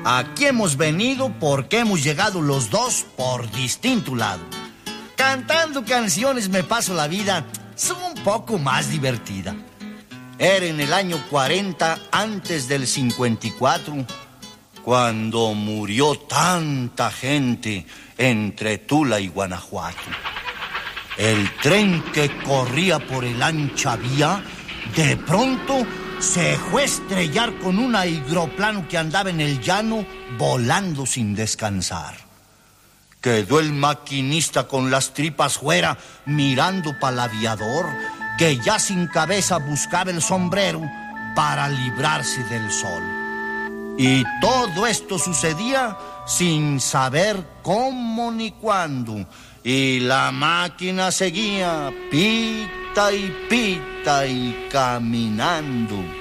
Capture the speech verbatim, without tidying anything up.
Aquí hemos venido porque hemos llegado los dos por distinto lado. Cantando canciones me paso la vida, son un poco más divertida. Era en el año cuarenta antes del cincuenta y cuatro, cuando murió tanta gente entre Tula y Guanajuato. El tren que corría por el ancha vía, de pronto se fue a estrellar con un aeroplano que andaba en el llano, volando sin descansar. Quedó el maquinista con las tripas fuera, mirando para el aviador, que ya sin cabeza buscaba el sombrero para librarse del sol. Y todo esto sucedía sin saber cómo ni cuándo. Y la máquina seguía, pita y pita y caminando.